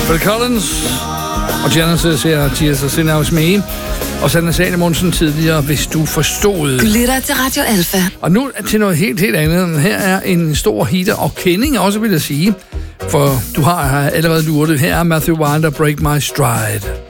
Phil Collins og Genesis her, Tears of Sin House Me. Og Sanne Salomonsen tidligere, Hvis du forstod. Du lytter til Radio Alpha. Og nu til noget helt andet. Her er en stor hitter og kending også, vil jeg sige. For du har allerede luret det. Her er Matthew Wilder, Break My Stride.